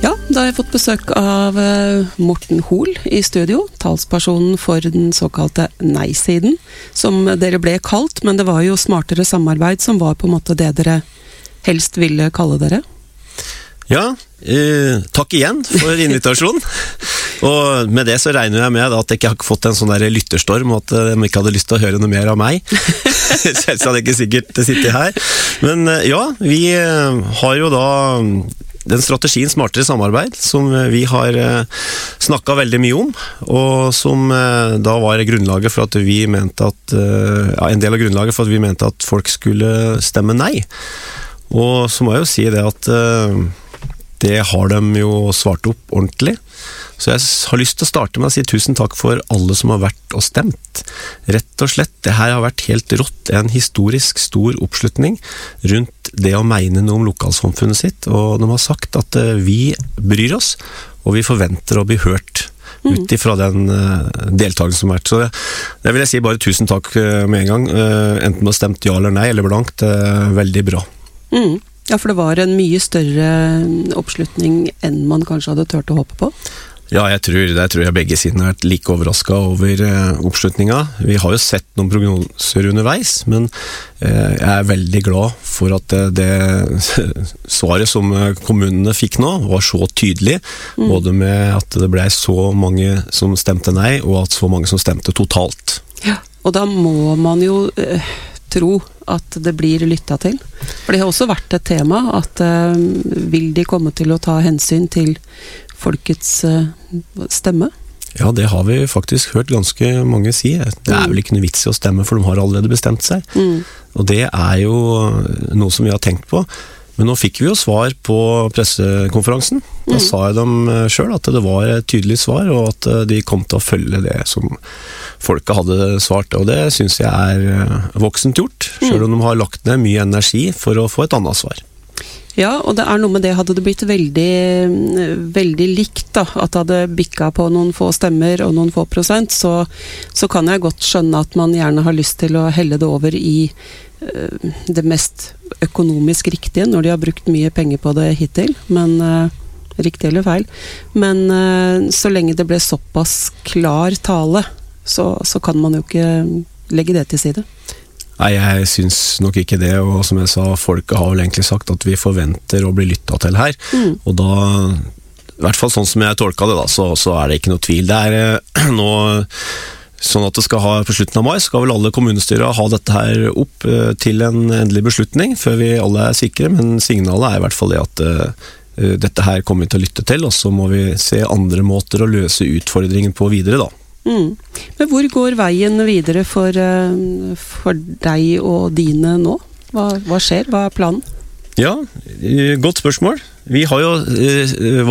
Ja, da har jeg fått besøk av Morten Hoel i studio, talspersonen for den såkalte nei-siden, som dere ble kalt, men det var jo smartere samarbeid som var på en måte det dere helst ville kalle dere. Ja, takk igjen for invitasjonen. Og med det så regner jeg med at jeg ikke har fått en sånn der lytterstorm, og at de ikke hadde lyst til å høre noe mer av meg. Selvsagt hadde jeg ikke sikkert sittet her. Men ja, vi har jo da den strategien smartere samarbeid, som vi har snakket veldig mye om, og som da var grunnlaget for at vi mente at, en del av grunnlaget for at vi mente at folk skulle stemme nei. Og så må jeg jo si det at det har de jo svart opp ordentlig. Så jeg har lyst til å starte med å si tusen takk for alle som har vært og stemt. Rett og slett, det her har vært helt rått, en historisk stor oppslutning rundt det å mene noe om lokalsamfunnet sitt, og de har sagt at vi bryr oss, og vi forventer å bli hørt ut ifra den deltakelsen som har vært. Så det vil jeg si bare tusen takk med en gang, enten med stemt ja eller nei, eller blankt, veldig bra. Ja, for det var en mye større oppslutning enn man kanskje hadde tørt å håpe på. Ja, jeg tror jeg begge siden har vært like overrasket over oppslutninga. Vi har jo sett noen prognoser underveis, men jeg er veldig glad for at det svaret som kommunene fikk nå var så tydelig, både med at det ble så mange som stemte nei, og at så mange som stemte totalt. Ja, og da må man jo tro at det blir lyttet til. For det har også vært et tema at vil de komme til å ta hensyn til folkets stemme? Ja, det har vi faktisk hørt ganske mange si. Det er vel ikke noe vits i å stemme, for de har allerede bestemt seg. Og det er jo noe som vi har tenkt på. Men nå fikk vi jo svar på pressekonferansen. Da sa de selv at det var et tydelig svar, og at de kom til å følge det som folket hadde svart. Og det synes jeg er voksent gjort, selv om de har lagt ned mye energi for å få et annet svar. Ja, og det er noe med det, hadde det blitt veldig likt da, at det hadde bikket på noen få stemmer og noen få prosent, så kan jeg godt skjønne at man gjerne har lyst til å helle det over i det mest økonomisk riktige, når de har brukt mye penger på det hittil, men riktig eller feil. Men så lenge det ble såpass klar tale, så kan man jo ikke legge det til side. Nei, jeg synes nok ikke det, og som jeg sa, folket har vel egentlig sagt at vi forventer å bli lyttet til her, og da, i hvert fall sånn som jeg tolket det da, så er det ikke noe tvil. Det er nå sånn at det skal ha, på slutten av mai, skal vel alle kommunestyrer ha dette her opp til en endelig beslutning, før vi alle er sikre, men signalet er i hvert fall det at dette her kommer vi til å lytte til, og så må vi se andre måter å løse utfordringen på videre da. Men hvor går veien videre for deg og dine nå? Hva skjer? Hva er planen? Ja, godt spørsmål. Vi har jo